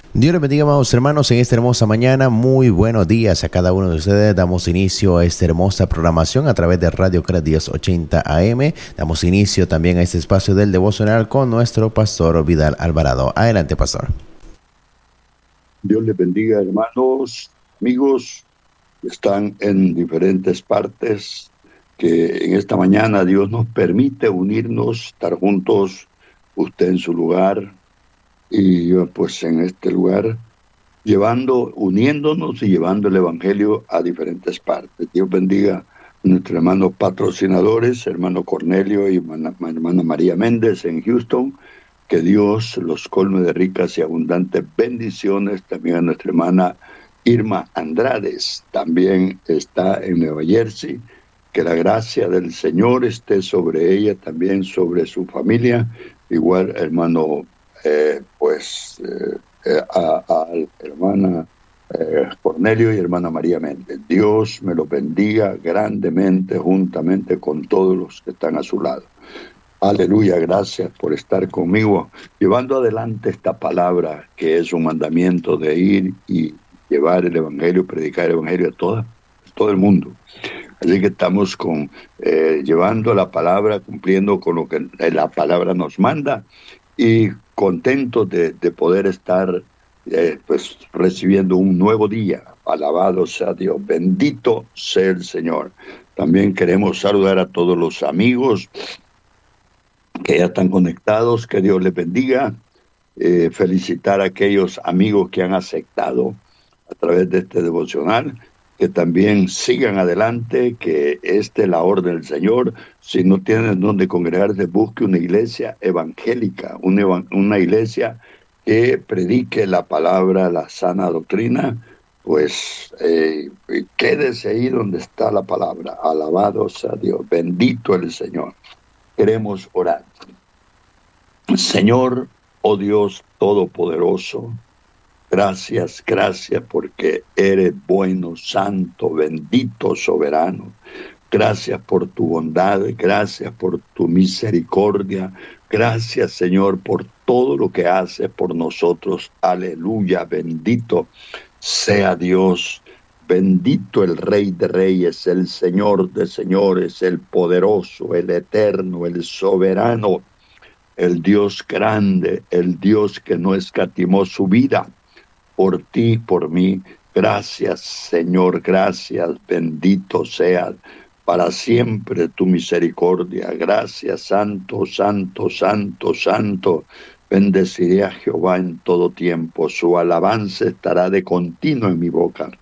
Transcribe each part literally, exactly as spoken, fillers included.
Dios les bendiga, amados hermanos, en esta hermosa mañana. Muy buenos días a cada uno de ustedes. Damos inicio a esta hermosa programación a través de Radio Cred diez ochenta A M. Damos inicio también a este espacio del devocional con nuestro pastor Vidal Alvarado. Adelante, pastor. Dios les bendiga, hermanos, amigos que están en diferentes partes, que en esta mañana Dios nos permite unirnos, estar juntos, usted en su lugar y yo pues en este lugar, llevando, uniéndonos y llevando el Evangelio a diferentes partes. Dios bendiga a nuestros hermanos patrocinadores, hermano Cornelio y hermana, hermana María Méndez en Houston. Que Dios los colme de ricas y abundantes bendiciones. También a nuestra hermana Irma Andrades, también está en Nueva Jersey. Que la gracia del Señor esté sobre ella, también sobre su familia. Igual, hermano, eh, pues, eh, eh, a, a hermana eh, Cornelio y hermana María Méndez. Dios me los bendiga grandemente, juntamente con todos los que están a su lado. Aleluya, gracias por estar conmigo, llevando adelante esta palabra que es un mandamiento de ir y llevar el Evangelio, predicar el Evangelio a toda, todo el mundo. Así que estamos con, eh, llevando la palabra, cumpliendo con lo que la palabra nos manda y contentos de, de poder estar eh, pues, recibiendo un nuevo día. Alabado sea Dios, bendito sea el Señor. También queremos saludar a todos los amigos que ya están conectados, que Dios les bendiga, eh, felicitar a aquellos amigos que han aceptado a través de este devocional, que también sigan adelante, que esta es la orden del Señor. Si no tienen donde congregarse, busque una iglesia evangélica, una, una iglesia que predique la palabra, la sana doctrina, pues eh, quédese ahí donde está la palabra. Alabado sea Dios, bendito el Señor. Queremos orar. Señor, oh Dios Todopoderoso, gracias, gracias porque eres bueno, santo, bendito, soberano. Gracias por tu bondad, gracias por tu misericordia. Gracias, Señor, por todo lo que haces por nosotros. Aleluya, bendito sea Dios. Bendito el Rey de Reyes, el Señor de Señores, el poderoso, el eterno, el soberano, el Dios grande, el Dios que no escatimó su vida por ti, por mí. Gracias, Señor, gracias, bendito seas para siempre tu misericordia. Gracias, santo, santo, santo, santo. Bendeciré a Jehová en todo tiempo, su alabanza estará de continuo en mi boca.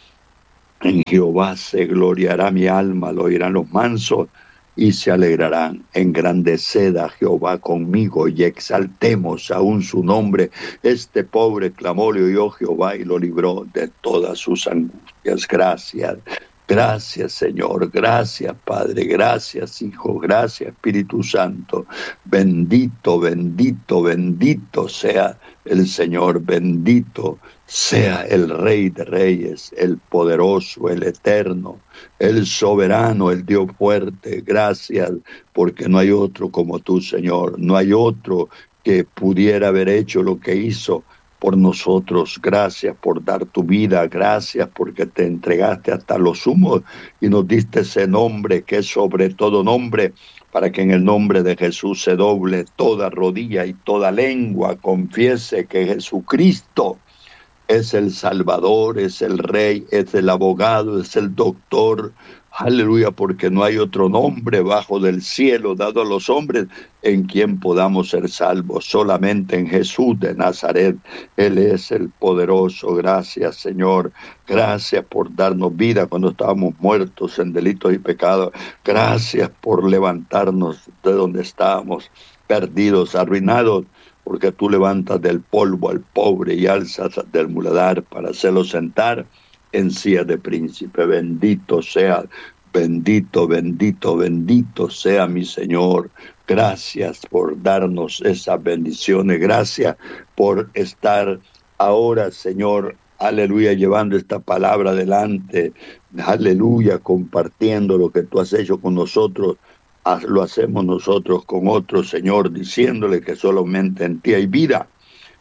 En Jehová se gloriará mi alma, lo oirán los mansos y se alegrarán. Engrandeced a Jehová conmigo y exaltemos aún su nombre. Este pobre clamó, le oyó Jehová y lo libró de todas sus angustias. Gracias, gracias Señor, gracias Padre, gracias Hijo, gracias Espíritu Santo. Bendito, bendito, bendito sea el Señor, bendito sea el Rey de Reyes, el poderoso, el eterno, el soberano, el Dios fuerte. Gracias, porque no hay otro como tú, Señor. No hay otro que pudiera haber hecho lo que hizo por nosotros. Gracias por dar tu vida. Gracias porque te entregaste hasta lo sumo y nos diste ese nombre que es sobre todo nombre, para que en el nombre de Jesús se doble toda rodilla y toda lengua confiese que Jesucristo es el Salvador, es el Rey, es el abogado, es el doctor. Aleluya, porque no hay otro nombre bajo del cielo dado a los hombres en quien podamos ser salvos. Solamente en Jesús de Nazaret. Él es el poderoso. Gracias, Señor. Gracias por darnos vida cuando estábamos muertos en delitos y pecados. Gracias por levantarnos de donde estábamos, perdidos, arruinados, porque tú levantas del polvo al pobre y alzas del muladar para hacerlo sentar en silla de príncipe. Bendito sea, bendito, bendito, bendito sea mi Señor. Gracias por darnos esas bendiciones. Gracias por estar ahora, Señor, aleluya, llevando esta palabra adelante. Aleluya, compartiendo lo que tú has hecho con nosotros. Lo hacemos nosotros con otros, Señor, diciéndole que solamente en ti hay vida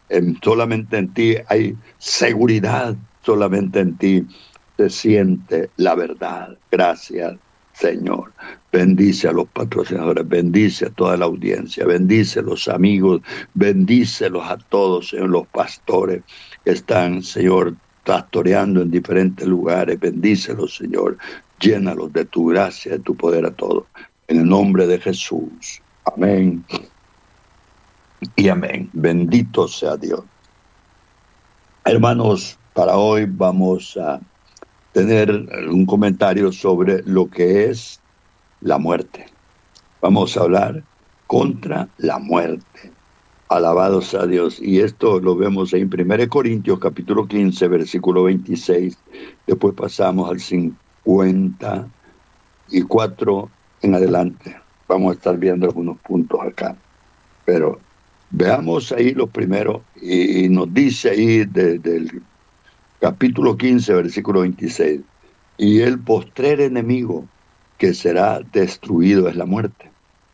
En, solamente en ti hay seguridad, solamente en ti se siente la verdad. Gracias, Señor. Bendice a los patrocinadores, bendice a toda la audiencia, bendice a los amigos, bendícelos a todos, Señor, los pastores que están, Señor, pastoreando en diferentes lugares. Bendícelos, Señor. Llénalos de tu gracia, de tu poder a todos. En el nombre de Jesús. Amén. Y amén. Bendito sea Dios. Hermanos, para hoy vamos a tener un comentario sobre lo que es la muerte. Vamos a hablar contra la muerte. Alabado sea Dios. Y esto lo vemos en primera Corintios capítulo quince, versículo veintiséis. Después pasamos al cincuenta y cuatro en adelante. Vamos a estar viendo algunos puntos acá. Pero veamos ahí lo primero. Y, y nos dice ahí de, del capítulo quince, versículo veintiséis. Y el postrer enemigo que será destruido es la muerte.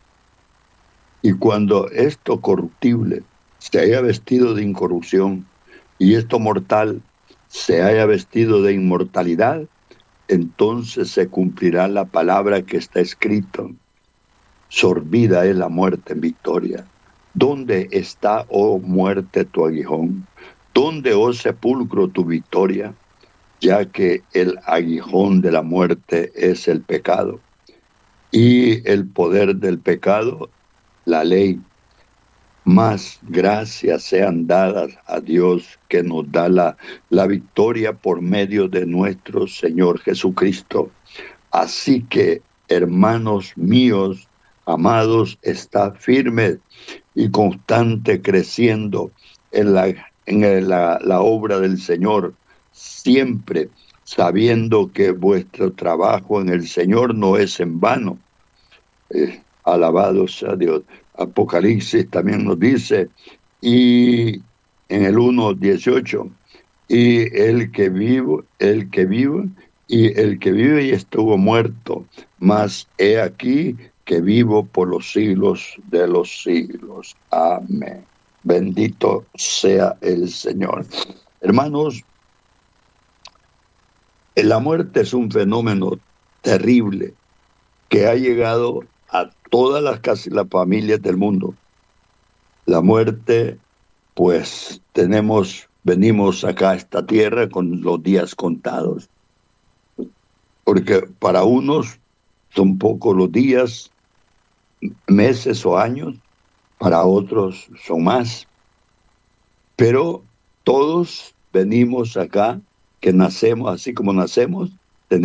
Y cuando esto corruptible se haya vestido de incorrupción y esto mortal se haya vestido de inmortalidad, entonces se cumplirá la palabra que está escrito. Sorbida es la muerte en victoria. ¿Dónde está, oh muerte, tu aguijón? ¿Dónde, oh sepulcro, tu victoria? Ya que el aguijón de la muerte es el pecado, y el poder del pecado, la ley. Más gracias sean dadas a Dios que nos da la, la victoria por medio de nuestro Señor Jesucristo. Así que, hermanos míos, amados, está firme y constante creciendo en la, en la, la obra del Señor, siempre sabiendo que vuestro trabajo en el Señor no es en vano. Eh, alabado sea Dios. Apocalipsis también nos dice, y en el uno dieciocho, y el que vive, el que vive, y el que vive y estuvo muerto, mas he aquí que vivo por los siglos de los siglos. Amén. Bendito sea el Señor. Hermanos, la muerte es un fenómeno terrible que ha llegado a todas las, casi las familias del mundo. La muerte, pues tenemos, venimos acá a esta tierra con los días contados, porque para unos son pocos los días, meses o años, para otros son más, pero todos venimos acá, que nacemos así como nacemos,